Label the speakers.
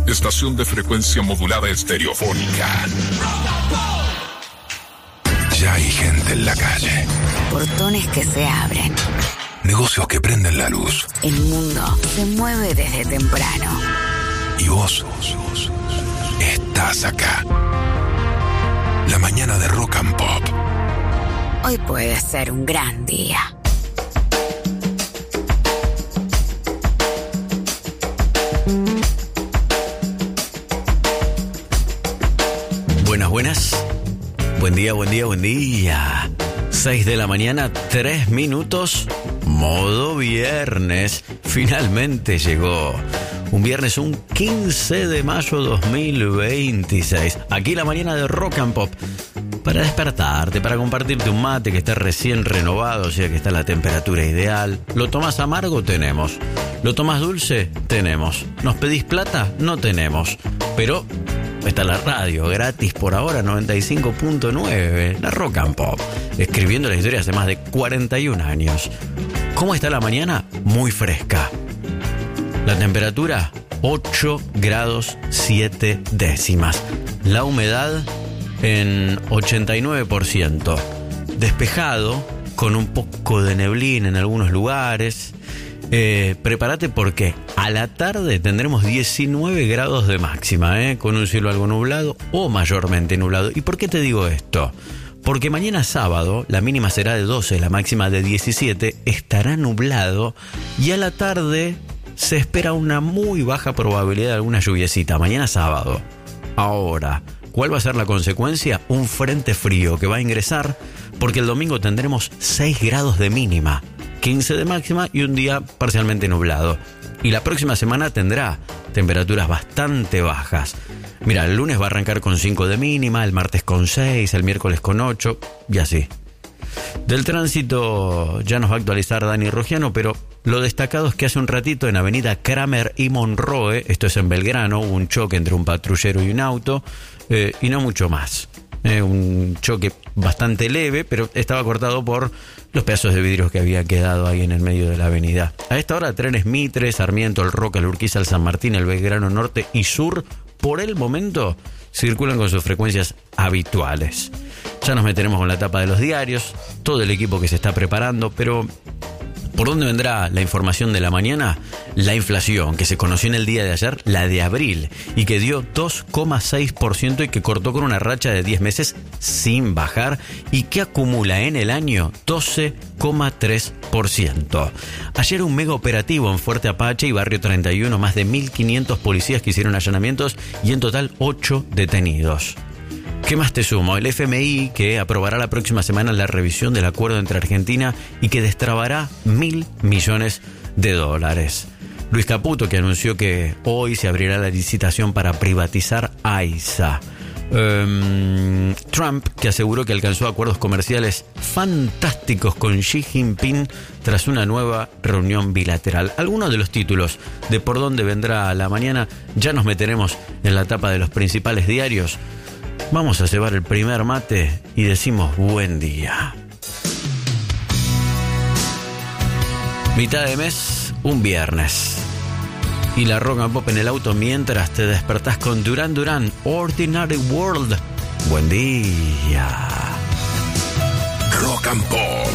Speaker 1: estación de frecuencia modulada estereofónica. Ya hay gente en la calle.
Speaker 2: Portones que se abren.
Speaker 1: Negocios que prenden la luz.
Speaker 2: El mundo se mueve desde temprano.
Speaker 1: Y vos estás acá. La mañana de Rock and Pop.
Speaker 2: Hoy puede ser un gran día.
Speaker 3: Buenas. Buen día. 6 de la mañana, 3 minutos. Modo viernes. Finalmente llegó. Un viernes, un 15 de mayo 2026. Aquí la mañana de Rock and Pop. Para despertarte, para compartirte un mate que está recién renovado, o sea que está la temperatura ideal. ¿Lo tomás amargo? Tenemos. ¿Lo tomás dulce? Tenemos. ¿Nos pedís plata? No tenemos. Pero está la radio, gratis por ahora, 95.9, la Rock and Pop. Escribiendo la historia hace más de 41 años. ¿Cómo está la mañana? Muy fresca. La temperatura, 8 grados 7 décimas. La humedad en 89%. Despejado, con un poco de neblina en algunos lugares. Prepárate porque a la tarde tendremos 19 grados de máxima, con un cielo algo nublado o mayormente nublado. ¿Y por qué te digo esto? Porque mañana sábado la mínima será de 12, la máxima de 17, estará nublado y a la tarde se espera una muy baja probabilidad de alguna lluviecita. Mañana sábado. Ahora, ¿cuál va a ser la consecuencia? Un frente frío que va a ingresar porque el domingo tendremos 6 grados de mínima, 15 de máxima y un día parcialmente nublado. Y la próxima semana tendrá temperaturas bastante bajas. Mira, el lunes va a arrancar con 5 de mínima, el martes con 6, el miércoles con 8 y así. Del tránsito ya nos va a actualizar Dani Rogiano, pero lo destacado es que hace un ratito en Avenida Kramer y Monroe, esto es en Belgrano, hubo un choque entre un patrullero y un auto y no mucho más. Un choque bastante leve, pero estaba cortado por los pedazos de vidrios que había quedado ahí en el medio de la avenida. A esta hora, trenes Mitre, Sarmiento, El Roca, el Urquiza, el San Martín, el Belgrano Norte y Sur, por el momento, circulan con sus frecuencias habituales. Ya nos meteremos con la tapa de los diarios, todo el equipo que se está preparando, pero ¿por dónde vendrá la información de la mañana? La inflación, que se conoció en el día de ayer, la de abril, y que dio 2,6% y que cortó con una racha de 10 meses sin bajar y que acumula en el año 12,3%. Ayer un mega operativo en Fuerte Apache y Barrio 31, más de 1.500 policías que hicieron allanamientos y en total 8 detenidos. ¿Qué más te sumo? El FMI, que aprobará la próxima semana la revisión del acuerdo entre Argentina y que destrabará $1.000 millones. Luis Caputo, que anunció que hoy se abrirá la licitación para privatizar AISA. Trump, que aseguró que alcanzó acuerdos comerciales fantásticos con Xi Jinping tras una nueva reunión bilateral. Algunos de los títulos de por dónde vendrá la mañana ya nos meteremos en la tapa de los principales diarios. Vamos a cebar el primer mate y decimos buen día. Mitad de mes, un viernes. Y la Rock and Pop en el auto mientras te despertás con Duran Duran, Ordinary World. Buen día.
Speaker 1: Rock and Pop.